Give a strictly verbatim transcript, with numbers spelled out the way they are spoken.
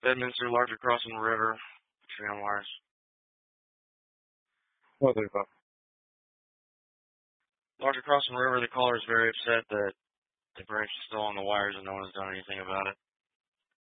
Bedminster, Larger Crossing River, tree on wires. What are they about? Larger Crossing River, the caller is very upset that the branch is still on the wires and no one has done anything about it.